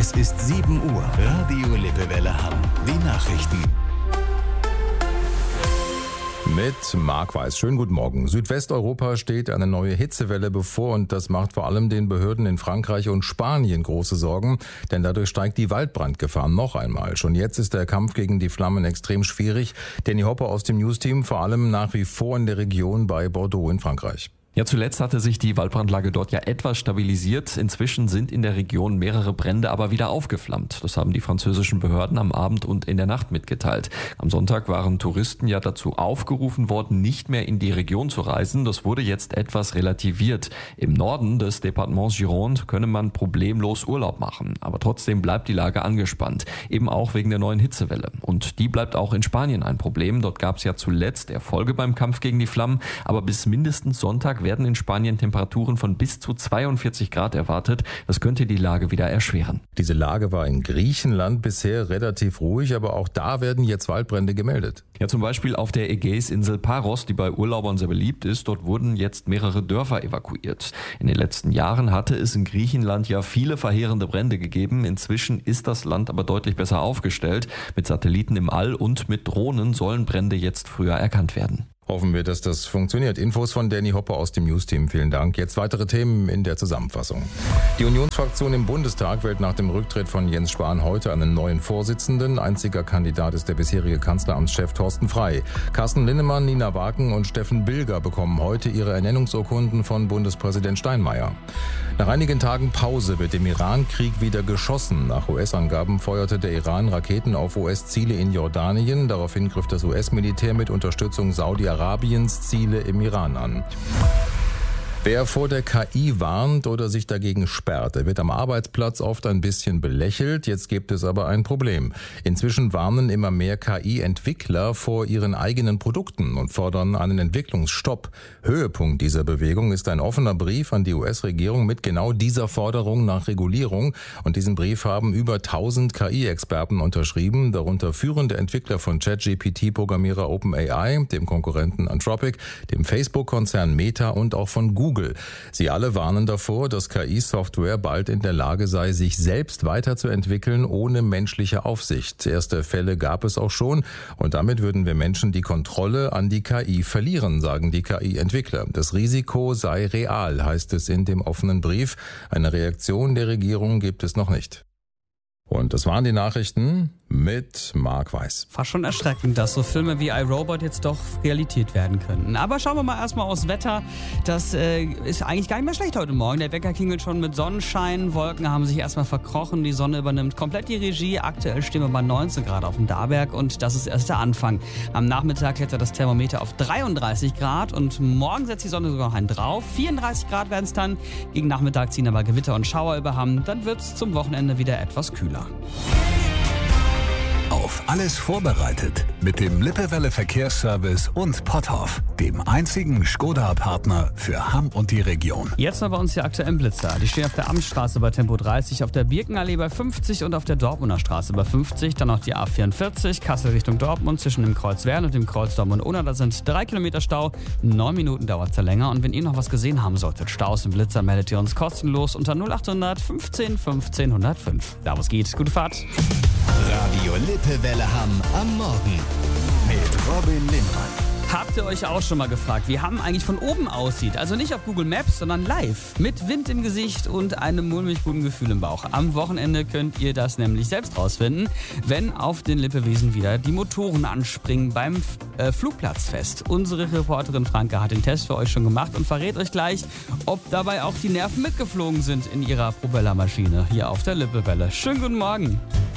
Es ist 7 Uhr. Radio Lippewelle Hamm. Die Nachrichten. Mit Marc Weiß. Schönen guten Morgen. Südwesteuropa steht eine neue Hitzewelle bevor und das macht vor allem den Behörden in Frankreich und Spanien große Sorgen, denn dadurch steigt die Waldbrandgefahr noch einmal. Schon jetzt ist der Kampf gegen die Flammen extrem schwierig. Danny Hopper aus dem Newsteam, vor allem nach wie vor in der Region bei Bordeaux in Frankreich. Ja, zuletzt hatte sich die Waldbrandlage dort ja etwas stabilisiert. Inzwischen sind in der Region mehrere Brände aber wieder aufgeflammt. Das haben die französischen Behörden am Abend und in der Nacht mitgeteilt. Am Sonntag waren Touristen ja dazu aufgerufen worden, nicht mehr in die Region zu reisen. Das wurde jetzt etwas relativiert. Im Norden des Departements Gironde könne man problemlos Urlaub machen. Aber trotzdem bleibt die Lage angespannt. Eben auch wegen der neuen Hitzewelle. Und die bleibt auch in Spanien ein Problem. Dort gab es ja zuletzt Erfolge beim Kampf gegen die Flammen. Aber bis mindestens Sonntag werden in Spanien Temperaturen von bis zu 42 Grad erwartet. Das könnte die Lage wieder erschweren. Diese Lage war in Griechenland bisher relativ ruhig, aber auch da werden jetzt Waldbrände gemeldet. Ja, zum Beispiel auf der Ägäisinsel Paros, die bei Urlaubern sehr beliebt ist. Dort wurden jetzt mehrere Dörfer evakuiert. In den letzten Jahren hatte es in Griechenland ja viele verheerende Brände gegeben. Inzwischen ist das Land aber deutlich besser aufgestellt. Mit Satelliten im All und mit Drohnen sollen Brände jetzt früher erkannt werden. Hoffen wir, dass das funktioniert. Infos von Danny Hopper aus dem Newsteam. Vielen Dank. Jetzt weitere Themen in der Zusammenfassung. Die Unionsfraktion im Bundestag wählt nach dem Rücktritt von Jens Spahn heute einen neuen Vorsitzenden. Einziger Kandidat ist der bisherige Kanzleramtschef Thorsten Frey. Carsten Linnemann, Nina Wagen und Steffen Bilger bekommen heute ihre Ernennungsurkunden von Bundespräsident Steinmeier. Nach einigen Tagen Pause wird im Iran-Krieg wieder geschossen. Nach US-Angaben feuerte der Iran Raketen auf US-Ziele in Jordanien. Daraufhin griff das US-Militär mit Unterstützung Saudi-Arabiens Ziele im Iran an. Wer vor der KI warnt oder sich dagegen sperrt, der wird am Arbeitsplatz oft ein bisschen belächelt. Jetzt gibt es aber ein Problem. Inzwischen warnen immer mehr KI-Entwickler vor ihren eigenen Produkten und fordern einen Entwicklungsstopp. Höhepunkt dieser Bewegung ist ein offener Brief an die US-Regierung mit genau dieser Forderung nach Regulierung. Und diesen Brief haben über 1000 KI-Experten unterschrieben, darunter führende Entwickler von ChatGPT-Programmierer OpenAI, dem Konkurrenten Anthropic, dem Facebook-Konzern Meta und auch von Google. Sie alle warnen davor, dass KI-Software bald in der Lage sei, sich selbst weiterzuentwickeln ohne menschliche Aufsicht. Erste Fälle gab es auch schon und damit würden wir Menschen die Kontrolle an die KI verlieren, sagen die KI-Entwickler. Das Risiko sei real, heißt es in dem offenen Brief. Eine Reaktion der Regierung gibt es noch nicht. Und das waren die Nachrichten mit Marc Weiß. Fast schon erschreckend, dass so Filme wie iRobot jetzt doch Realität werden könnten. Aber schauen wir mal erstmal aufs Wetter. Das ist eigentlich gar nicht mehr schlecht heute Morgen. Der Wecker klingelt schon mit Sonnenschein. Wolken haben sich erstmal verkrochen. Die Sonne übernimmt komplett die Regie. Aktuell stehen wir bei 19 Grad auf dem Darberg und das ist erst der Anfang. Am Nachmittag klettert das Thermometer auf 33 Grad und morgen setzt die Sonne sogar noch einen drauf. 34 Grad werden es dann. Gegen Nachmittag ziehen aber Gewitter und Schauer über Hamm. Dann wird es zum Wochenende wieder etwas kühler. Auf alles vorbereitet mit dem Lippewelle Verkehrsservice und Potthoff, dem einzigen Skoda-Partner für Hamm und die Region. Jetzt noch bei uns die aktuellen Blitzer. Die stehen auf der Amtsstraße bei Tempo 30, auf der Birkenallee bei 50 und auf der Dortmunder Straße bei 50. Dann noch die A44, Kassel Richtung Dortmund zwischen dem Kreuz Wern und dem Kreuz Dortmund-Unna. Da sind 3 Kilometer Stau, 9 Minuten dauert es länger. Und wenn ihr noch was gesehen haben solltet, Staus und Blitzer, meldet ihr uns kostenlos unter 0800 15 15 105. Da wo es geht, gute Fahrt. Radio Lippewelle Hamm am Morgen mit Robin Lindmann. Habt ihr euch auch schon mal gefragt, wie Hamm eigentlich von oben aussieht? Also nicht auf Google Maps, sondern live. Mit Wind im Gesicht und einem mulmig guten Gefühl im Bauch. Am Wochenende könnt ihr das nämlich selbst rausfinden, wenn auf den Lippewiesen wieder die Motoren anspringen beim Flugplatzfest. Unsere Reporterin Franke hat den Test für euch schon gemacht und verrät euch gleich, ob dabei auch die Nerven mitgeflogen sind in ihrer Propellermaschine hier auf der Lippewelle. Schönen guten Morgen.